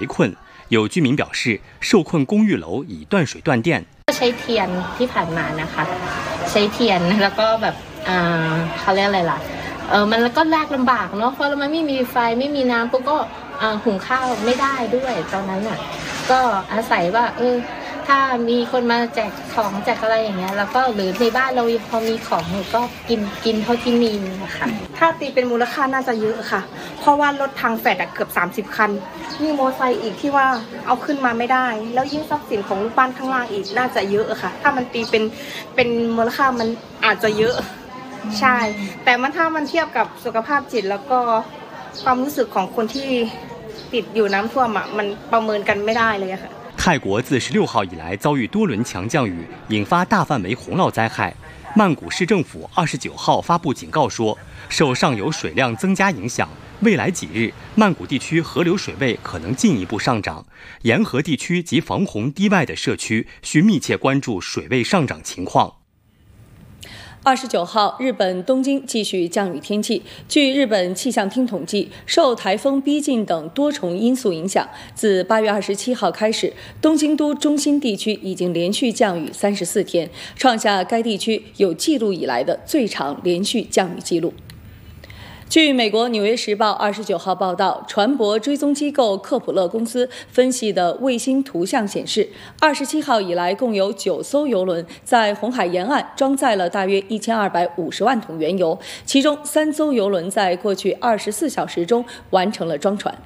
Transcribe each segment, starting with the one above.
围困。有居民表示，受困公寓楼已断水断电。 ใช้เทียนที่ผ่านมานะคะใช้เทียนแล้วก็แบบเขาเรียกอะไรล่ะมันก็ลากลำบากเนาะเพราะมันไม่มีไฟไม่มีน้ำปุ๊บก็หุงข้าวไม่ได้ด้วยตอนนั้นน่ะก็อาศัยว่าถ้ามีคนมาแจกของแจกอะไรอย่างเงี้ยแล้วก็หรือในบ้านเราพอมีของก็กินเท่าที่มีค่ะถ้าตีเป็นมูลค่าน่าจะเยอะค่ะเพราะว่ารถทางแฟดเกือบ30 คันมีมอเตอร์ไซค์อีกที่ว่าเอาขึ้นมาไม่ได้แล้วยิ่งทรัพย์สินของลูกบ้านข้างล่างอีกน่าจะเยอะค่ะถ้ามันตีเป็นมูลค่ามันอาจจะเยอะใช่แต่ถ้ามันเทียบกับสุขภาพจิตแล้วก็ความรู้สึกของคนที่ติดอยู่น้ำท่วมมันประเมินกันไม่ได้เลยค่ะ泰国自16号以来遭遇多轮强降雨，引发大范围洪涝灾害。曼谷市政府29号发布警告说，受上游水量增加影响，未来几日曼谷地区河流水位可能进一步上涨，沿河地区及防洪堤外的社区需密切关注水位上涨情况。 29号，日本东京继续降雨天气。据日本气象厅统计，受台风逼近等多重因素影响，自8月27号开始，东京都中心地区已经连续降雨34天，创下该地区有记录以来的最长连续降雨记录。据美国《纽约时报》29号报道，船舶追踪机构克普勒公司分析的卫星图像显示，27号以来共有9艘邮轮在红海沿岸装载了大约1250万桶原油，其中3艘邮轮在过去24小时中完成了装船。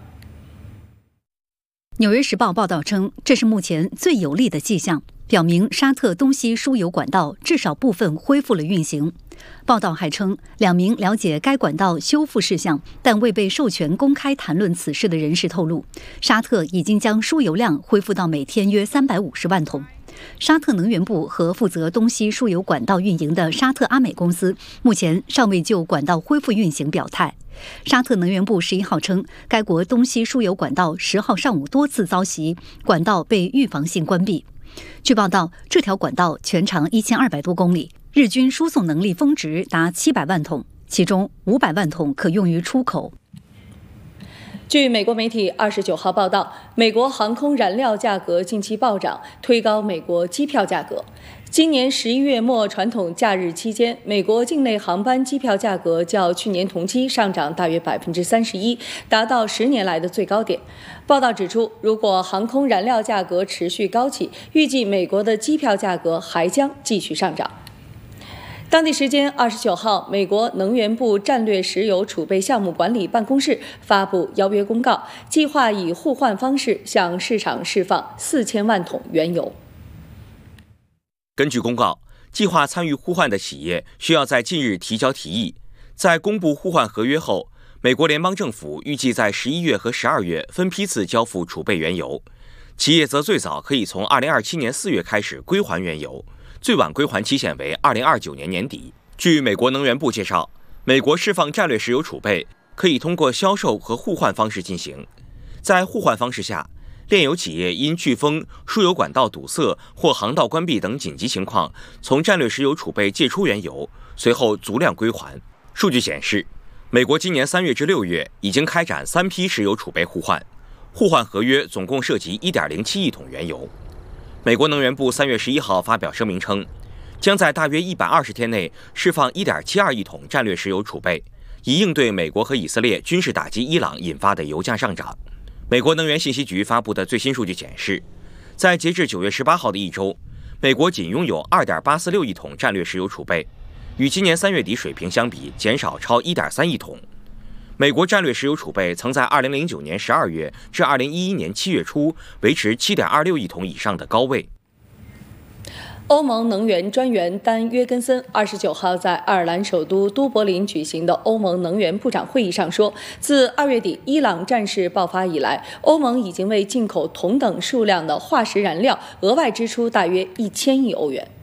《纽约时报》报道称，这是目前最有利的迹象，表明沙特东西输油管道至少部分恢复了运行。报道还称，2名了解该管道修复事项但未被授权公开谈论此事的人士透露，沙特已经将输油量恢复到每天约350万桶。沙特能源部和负责东西输油管道运营的沙特阿美公司目前尚未就管道恢复运行表态。沙特能源部11号称，该国东西输油管道10号上午多次遭袭，管道被预防性关闭。据报道，这条管道全长1200多公里，日均输送能力峰值达700万桶，其中500万桶可用于出口。 据美国媒体29号报道，美国航空燃料价格近期暴涨，推高美国机票价格。今年11月末传统假日期间，美国境内航班机票价格较去年同期上涨大约31%，达到10年来的最高点。报道指出，如果航空燃料价格持续高企，预计美国的机票价格还将继续上涨。当地时间29号，美国能源部战略石油储备项目管理办公室发布邀约公告，计划以互换方式向市场释放4000万桶原油。 根据公告，计划参与互换的企业需要在近日提交提议。在公布互换合约后，美国联邦政府预计在11月和12月分批次交付储备原油，企业则最早可以从2027年4月开始归还原油，最晚归还期限为2029年年底。据美国能源部介绍，美国释放战略石油储备可以通过销售和互换方式进行。在互换方式下，炼油企业因飓风、输油管道堵塞或航道关闭等紧急情况，从战略石油储备借出原油，随后足量归还。数据显示，美国今年3月至6月已经开展3批石油储备互换，互换合约总共涉及1.07亿桶原油。美国能源部3月11号发表声明称，将在大约120天内释放1.72亿桶战略石油储备，以应对美国和以色列军事打击伊朗引发的油价上涨。美国能源信息局发布的最新数据显示，在截至9月18号的一周，美国仅拥有2.846亿桶战略石油储备，与今年3月底水平相比减少超1.3亿桶。美国战略石油储备曾在2009年12月至2011年7月初维持7.26亿桶以上的高位。 欧盟能源专员丹·约根森29号在爱尔兰首都都柏林举行的欧盟能源部长会议上说，自2月底伊朗战事爆发以来，欧盟已经为进口同等数量的化石燃料额外支出大约1000亿欧元。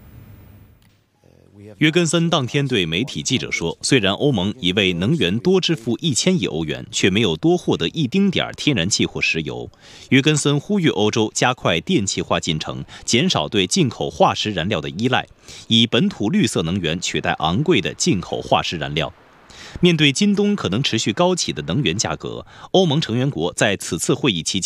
约根森当天对媒体记者说，虽然欧盟已为能源多支付1000亿欧元，却没有多获得一丁点天然气或石油。约根森呼吁欧洲加快电气化进程，减少对进口化石燃料的依赖，以本土绿色能源取代昂贵的进口化石燃料。面对今冬可能持续高企的能源价格，欧盟成员国在此次会议期间